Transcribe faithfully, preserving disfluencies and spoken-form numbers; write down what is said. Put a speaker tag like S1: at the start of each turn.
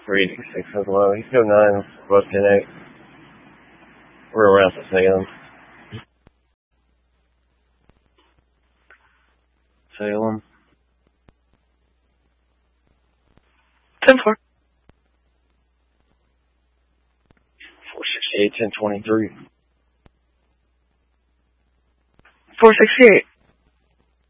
S1: three eighty-six as well. He's go nine, plus ten eight. We're around the Salem. Salem.
S2: ten four.
S1: four sixty-eight, ten twenty-three.
S2: four sixty-eight.